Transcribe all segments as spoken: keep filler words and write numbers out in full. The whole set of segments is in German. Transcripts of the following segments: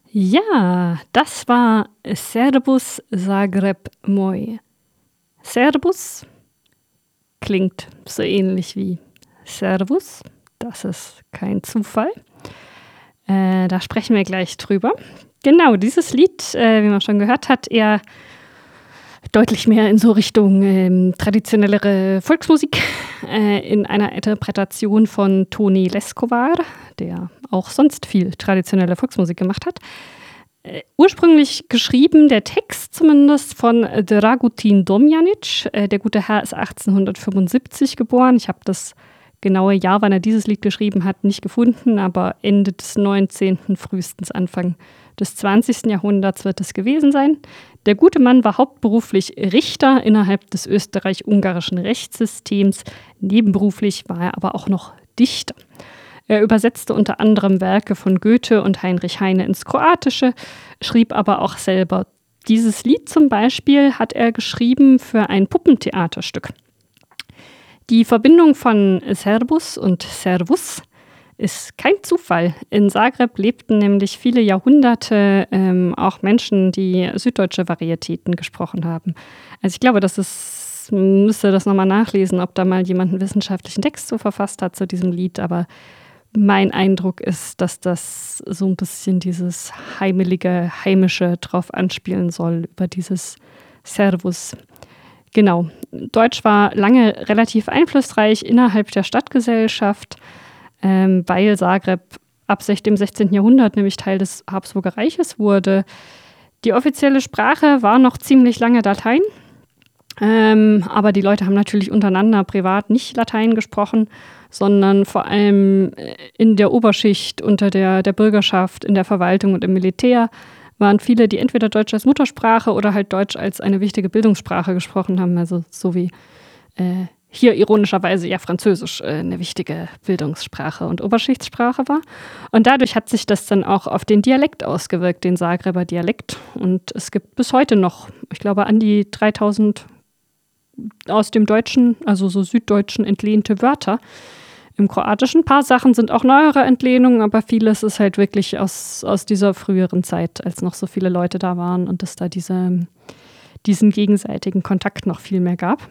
Ja, das war Servus Zagreb Moj. Servus klingt so ähnlich wie Servus. Das ist kein Zufall. Äh, da sprechen wir gleich drüber. Genau, dieses Lied, äh, wie man schon gehört hat, eher deutlich mehr in so Richtung ähm, traditionellere Volksmusik äh, in einer Interpretation von Toni Leskovar, der auch sonst viel traditionelle Volksmusik gemacht hat. Äh, ursprünglich geschrieben, der Text zumindest, von Dragutin Domjanic. Äh, der gute Herr ist achtzehnhundertfünfundsiebzig geboren. Ich habe das genaue Jahr, wann er dieses Lied geschrieben hat, nicht gefunden, aber Ende des neunzehnten, frühestens Anfang des zwanzigsten Jahrhunderts wird es gewesen sein. Der gute Mann war hauptberuflich Richter innerhalb des österreich-ungarischen Rechtssystems. Nebenberuflich war er aber auch noch Dichter. Er übersetzte unter anderem Werke von Goethe und Heinrich Heine ins Kroatische, schrieb aber auch selber. Dieses Lied zum Beispiel hat er geschrieben für ein Puppentheaterstück. Die Verbindung von Servus und Servus ist kein Zufall. In Zagreb lebten nämlich viele Jahrhunderte ähm, auch Menschen, die süddeutsche Varietäten gesprochen haben. Also ich glaube, das ist, man müsste das nochmal nachlesen, ob da mal jemand einen wissenschaftlichen Text so verfasst hat zu diesem Lied, aber mein Eindruck ist, dass das so ein bisschen dieses heimelige, heimische drauf anspielen soll, über dieses Servus. Genau. Deutsch war lange relativ einflussreich innerhalb der Stadtgesellschaft, ähm, weil Zagreb ab dem sechzehnten Jahrhundert nämlich Teil des Habsburger Reiches wurde. Die offizielle Sprache war noch ziemlich lange Latein, ähm, aber die Leute haben natürlich untereinander privat nicht Latein gesprochen, sondern vor allem in der Oberschicht, unter der, der Bürgerschaft, in der Verwaltung und im Militär waren viele, die entweder Deutsch als Muttersprache oder halt Deutsch als eine wichtige Bildungssprache gesprochen haben. Also so wie äh, hier ironischerweise ja Französisch äh, eine wichtige Bildungssprache und Oberschichtssprache war. Und dadurch hat sich das dann auch auf den Dialekt ausgewirkt, den Zagreber Dialekt. Und es gibt bis heute noch, ich glaube, an die dreitausend aus dem Deutschen, also so Süddeutschen entlehnte Wörter. Im Kroatischen ein paar Sachen sind auch neuere Entlehnungen, aber vieles ist halt wirklich aus, aus dieser früheren Zeit, als noch so viele Leute da waren und es da diese, diesen gegenseitigen Kontakt noch viel mehr gab.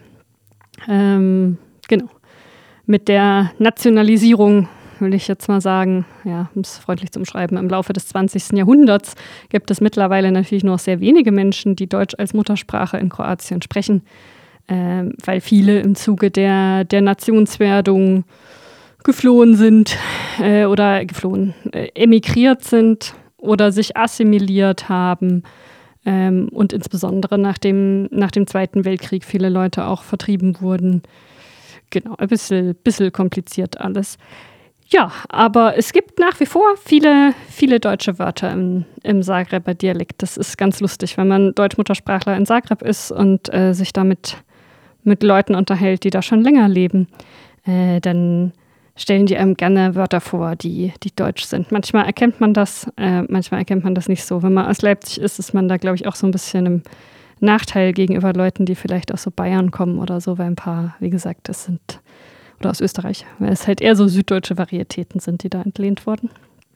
Ähm, genau. Mit der Nationalisierung, will ich jetzt mal sagen, ja, um es freundlich zu umschreiben, im Laufe des zwanzigsten Jahrhunderts gibt es mittlerweile natürlich nur noch sehr wenige Menschen, die Deutsch als Muttersprache in Kroatien sprechen, ähm, weil viele im Zuge der, der Nationswerdung geflohen sind äh, oder geflohen, äh, emigriert sind oder sich assimiliert haben ähm, und insbesondere nach dem, nach dem Zweiten Weltkrieg viele Leute auch vertrieben wurden. Genau, ein bisschen, bisschen kompliziert alles. Ja, aber es gibt nach wie vor viele, viele deutsche Wörter im, im Zagreber Dialekt. Das ist ganz lustig, wenn man Deutschmuttersprachler in Zagreb ist und äh, sich damit mit Leuten unterhält, die da schon länger leben, äh, dann stellen die einem gerne Wörter vor, die, die deutsch sind. Manchmal erkennt man das, äh, manchmal erkennt man das nicht so. Wenn man aus Leipzig ist, ist man da, glaube ich, auch so ein bisschen im Nachteil gegenüber Leuten, die vielleicht aus so Bayern kommen oder so, weil ein paar, wie gesagt, das sind, oder aus Österreich, weil es halt eher so süddeutsche Varietäten sind, die da entlehnt wurden.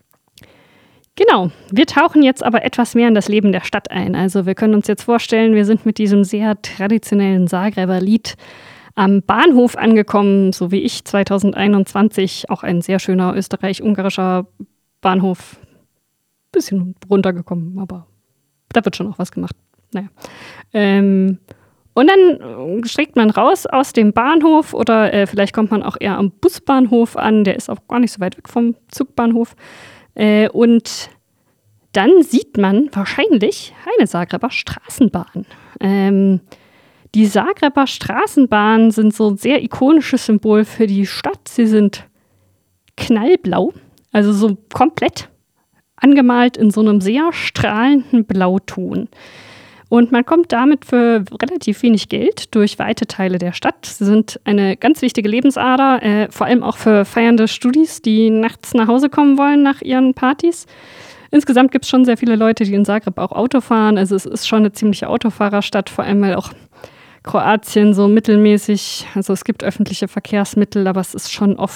Genau, wir tauchen jetzt aber etwas mehr in das Leben der Stadt ein. Also wir können uns jetzt vorstellen, wir sind mit diesem sehr traditionellen Zagreber Lied am Bahnhof angekommen, so wie ich, zweitausendeinundzwanzig, auch ein sehr schöner österreich-ungarischer Bahnhof. Bisschen runtergekommen, aber da wird schon auch was gemacht. Naja. Ähm, und dann schlägt man raus aus dem Bahnhof oder äh, vielleicht kommt man auch eher am Busbahnhof an, der ist auch gar nicht so weit weg vom Zugbahnhof. Äh, und dann sieht man wahrscheinlich eine Zagreber Straßenbahn. Ähm, Die Zagreber Straßenbahnen sind so ein sehr ikonisches Symbol für die Stadt. Sie sind knallblau, also so komplett angemalt in so einem sehr strahlenden Blauton. Und man kommt damit für relativ wenig Geld durch weite Teile der Stadt. Sie sind eine ganz wichtige Lebensader, äh, vor allem auch für feiernde Studis, die nachts nach Hause kommen wollen nach ihren Partys. Insgesamt gibt es schon sehr viele Leute, die in Zagreb auch Auto fahren. Also es ist schon eine ziemliche Autofahrerstadt, vor allem weil auch Kroatien so mittelmäßig, also es gibt öffentliche Verkehrsmittel, aber es ist schon oft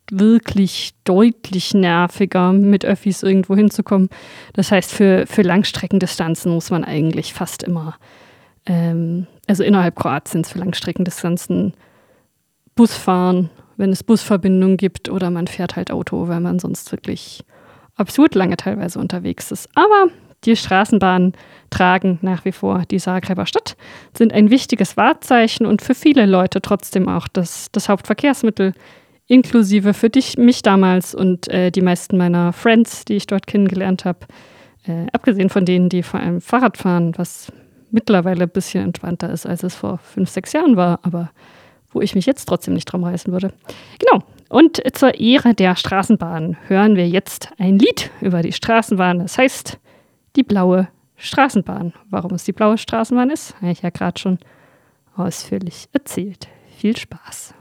wirklich deutlich nerviger, mit Öffis irgendwo hinzukommen. Das heißt, für, für Langstreckendistanzen muss man eigentlich fast immer, ähm, also innerhalb Kroatiens für Langstreckendistanzen Bus fahren, wenn es Busverbindungen gibt, oder man fährt halt Auto, weil man sonst wirklich absurd lange teilweise unterwegs ist. Aber die Straßenbahnen tragen nach wie vor die Zagreber Stadt, sind ein wichtiges Wahrzeichen und für viele Leute trotzdem auch das, das Hauptverkehrsmittel, inklusive für dich, mich damals und äh, die meisten meiner Friends, die ich dort kennengelernt habe. Äh, abgesehen von denen, die vor allem Fahrrad fahren, was mittlerweile ein bisschen entspannter ist, als es vor fünf, sechs Jahren war, aber wo ich mich jetzt trotzdem nicht drum reißen würde. Genau. Und zur Ehre der Straßenbahn hören wir jetzt ein Lied über die Straßenbahn. Das heißt, die blaue Straßenbahn. Warum es die blaue Straßenbahn ist, habe ich ja gerade schon ausführlich erzählt. Viel Spaß.